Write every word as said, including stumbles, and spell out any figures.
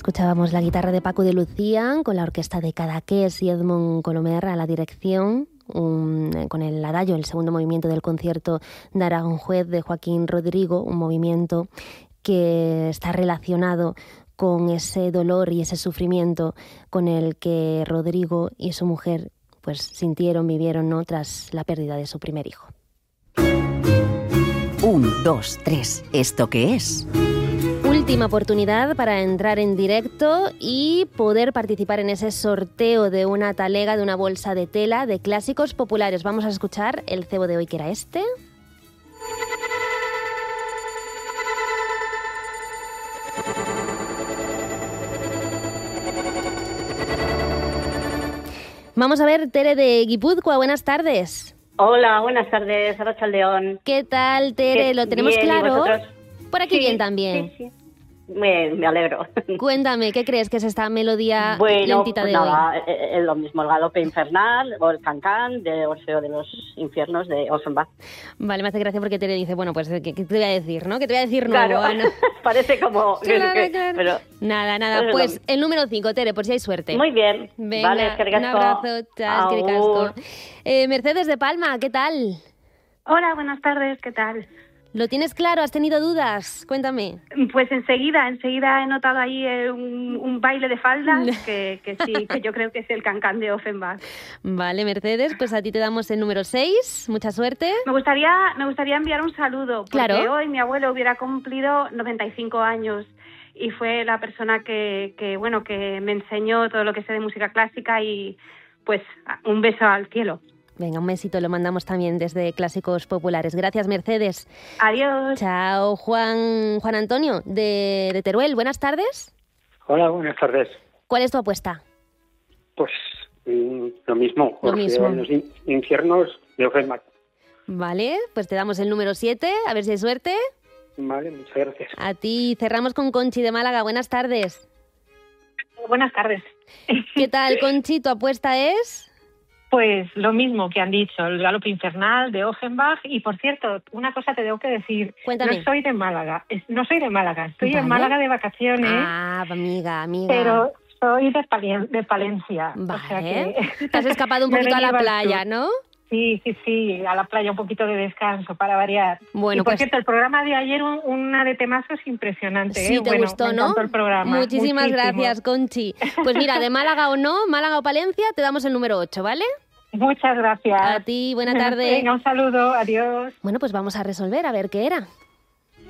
Escuchábamos la guitarra de Paco de Lucía con la orquesta de Cadaqués y Edmond Colomer a la dirección, un, con el adagio, el segundo movimiento del concierto de Aranjuez de Joaquín Rodrigo, un movimiento que está relacionado con ese dolor y ese sufrimiento con el que Rodrigo y su mujer pues sintieron, vivieron, ¿no?, tras la pérdida de su primer hijo. Un, dos, tres. ¿Esto qué es? Última oportunidad para entrar en directo y poder participar en ese sorteo de una talega, de una bolsa de tela de clásicos populares. Vamos a escuchar el cebo de hoy, que era este. Vamos a ver, Tere de Guipúzcoa, buenas tardes. Hola, buenas tardes, Arratsaldeon. ¿Qué tal, Tere? ¿Lo tenemos bien, claro? ¿Y Por aquí sí, bien también. Sí, sí. Me, me alegro. Cuéntame, ¿qué crees que es esta melodía bueno, lentita de pues nada, hoy? es lo mismo, el galope infernal o el cancán de Orfeo de los infiernos de Offenbach. Vale, me hace gracia porque Tere dice, bueno, pues, ¿qué, qué te voy a decir, no? ¿Qué te voy a decir claro, nuevo? Ana? Parece como... Claro, que, claro. Pero, nada, nada, pero pues no. el número cinco, Tere, por si hay suerte. Muy bien. Venga, vale, es que un abrazo, chas, que Agur. ricasco. Eh, Mercedes de Palma, ¿qué tal? Hola, buenas tardes, ¿qué tal? ¿Lo tienes claro? ¿Has tenido dudas? Cuéntame. Pues enseguida, enseguida he notado ahí eh, un, un baile de faldas que, que sí, que yo creo que es el cancán de Offenbach. Vale, Mercedes, pues a ti te damos el número seis. Mucha suerte. Me gustaría, me gustaría enviar un saludo, porque Claro. hoy mi abuelo hubiera cumplido noventa y cinco años y fue la persona que, que, bueno, que me enseñó todo lo que sé de música clásica y pues un beso al cielo. Venga, un besito lo mandamos también desde Clásicos Populares. Gracias, Mercedes. Adiós. Chao, Juan Juan Antonio, de, de Teruel. Buenas tardes. Hola, buenas tardes. ¿Cuál es tu apuesta? Pues mm, lo mismo, Lo Orfeo mismo. en los in- infiernos de Offenbach. Vale, pues te damos el número siete, a ver si hay suerte. Vale, muchas gracias. A ti cerramos con Conchi de Málaga. Buenas tardes. Buenas tardes. ¿Qué tal, Conchi? ¿Tu apuesta es? Pues lo mismo que han dicho, el galope infernal de Offenbach. Y por cierto, una cosa te tengo que decir. Cuéntame. No soy de Málaga, es- no soy de Málaga, estoy Vale. en Málaga de vacaciones, Ah, amiga, amiga. pero soy de, Palien- de Palencia. Vale. O sea que Te has escapado un me poquito a la venía al playa, sur. ¿no? Sí, sí, sí, a la playa, un poquito de descanso para variar. Bueno, y por pues- cierto, el programa de ayer, un- una de temazos impresionante. Sí, ¿eh? te Bueno, gustó, me ¿no? encantó el programa. Muchísimas Muchísimo. gracias, Conchi. Pues mira, de Málaga o no, Málaga o Palencia, te damos el número ocho, ¿vale? Muchas gracias. A ti, buena tarde. Venga, un saludo, adiós. Bueno, pues vamos a resolver a ver qué era.